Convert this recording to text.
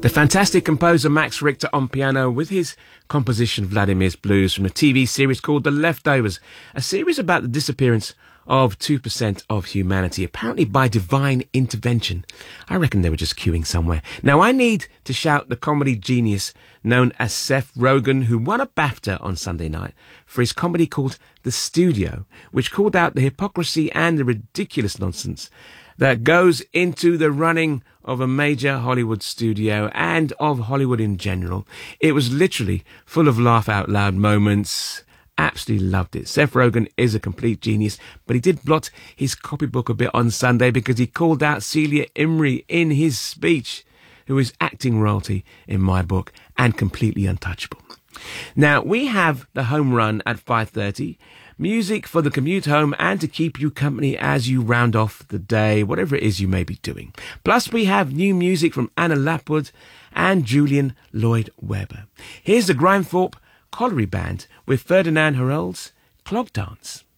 The fantastic composer Max Richter on piano with his composition Vladimir's Blues from a TV series called The Leftovers, a series about the disappearance of 2% of humanity, apparently by divine intervention. I reckon they were just queuing somewhere. Now I need to shout the comedy genius known as Seth Rogen, who won a BAFTA on Sunday night for his comedy called The Studio, which called out the hypocrisy and the ridiculous nonsense that goes into the running of a major Hollywood studio and of Hollywood in general. It was literally full of laugh out loud moments. Absolutely loved it. Seth Rogen is a complete genius, but he did blot his copybook a bit on Sunday because he called out Celia Imrie in his speech, who is acting royalty in my book and completely untouchable. Now, we have the home run at 5:30, music for the commute home and to keep you company as you round off the day, whatever it is you may be doing. Plus, we have new music from Anna Lapwood and Julian Lloyd-Webber. Here's the Grimethorpe Colliery Band with Ferdinand Herolds' Clog Dance.